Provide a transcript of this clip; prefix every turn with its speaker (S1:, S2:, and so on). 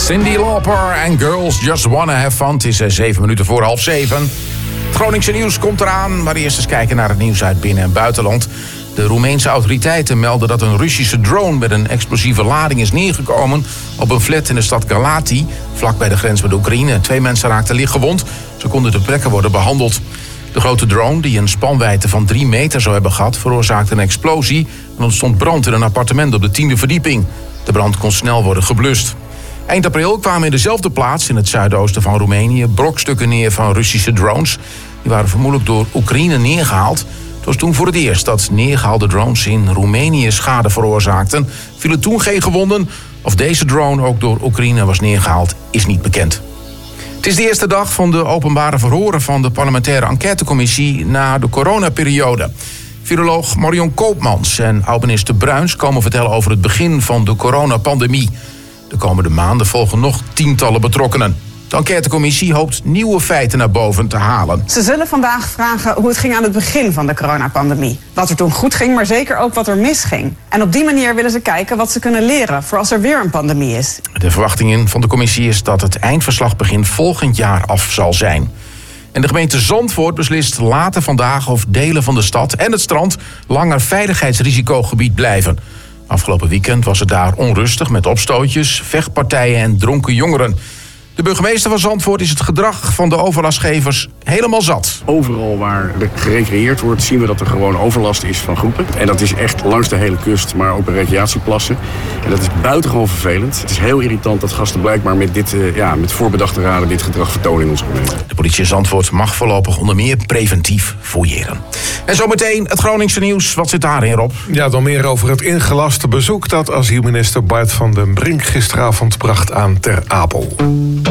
S1: Cyndi Lauper en Girls Just Wanna Have Fun. Het is 7 minuten voor 6:30. Het Groningse nieuws komt eraan, maar eerst eens kijken naar het nieuws uit binnen- en buitenland. De Roemeense autoriteiten melden dat een Russische drone met een explosieve lading is neergekomen op een flat in de stad Galati, vlak bij de grens met Oekraïne. 2 mensen raakten licht gewond. Ze konden ter plekke worden behandeld. De grote drone, die een spanwijdte van 3 meter zou hebben gehad, veroorzaakte een explosie en ontstond brand in een appartement op de 10e verdieping. De brand kon snel worden geblust. Eind april kwamen in dezelfde plaats in het zuidoosten van Roemenië brokstukken neer van Russische drones. Die waren vermoedelijk door Oekraïne neergehaald. Het was toen voor het eerst dat neergehaalde drones in Roemenië schade veroorzaakten. Vielen toen geen gewonden. Of deze drone ook door Oekraïne was neergehaald, is niet bekend. Het is de eerste dag van de openbare verhoren van de parlementaire enquêtecommissie na de coronaperiode. Viroloog Marion Koopmans en oud-minister Bruins komen vertellen over het begin van de coronapandemie. De komende maanden volgen nog tientallen betrokkenen. De enquêtecommissie hoopt nieuwe feiten naar boven te halen.
S2: Ze zullen vandaag vragen hoe het ging aan het begin van de coronapandemie. Wat er toen goed ging, maar zeker ook wat er misging. En op die manier willen ze kijken wat ze kunnen leren voor als er weer een pandemie is.
S1: De verwachting van de commissie is dat het eindverslag begin volgend jaar af zal zijn. En de gemeente Zandvoort beslist later vandaag of delen van de stad en het strand langer veiligheidsrisicogebied blijven. Afgelopen weekend was het daar onrustig met opstootjes, vechtpartijen en dronken jongeren. De burgemeester van Zandvoort is het gedrag van de overlastgevers helemaal zat.
S3: Overal waar er gerecreëerd wordt, zien we dat er gewoon overlast is van groepen. En dat is echt langs de hele kust, maar ook bij recreatieplassen. En dat is buitengewoon vervelend. Het is heel irritant dat gasten blijkbaar met voorbedachte raden dit gedrag vertonen in onze gemeente.
S1: De politie Zandvoort mag voorlopig onder meer preventief fouilleren. En zometeen het Groningse nieuws. Wat zit daarin, Rob?
S4: Ja, dan meer over het ingelaste bezoek dat asielminister Bart van den Brink gisteravond bracht aan Ter Apel.